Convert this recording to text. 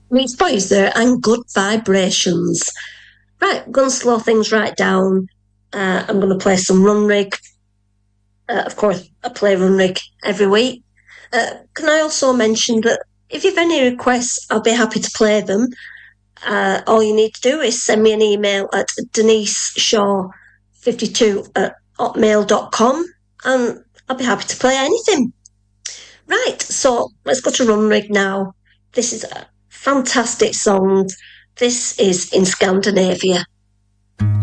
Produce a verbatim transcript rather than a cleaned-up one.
Reese Boys there and Good Vibrations. Right, I'm going to slow things right down. Uh, I'm going to play some Run Rig. Uh, of course, I play Run Rig every week. Uh, can I also mention that if you've any requests, I'll be happy to play them. Uh, all you need to do is send me an email at denise shaw fifty-two at hotmail dot com and I'll be happy to play anything. Right, so let's go to Run Rig now. This is a fantastic song. This is In Scandinavia.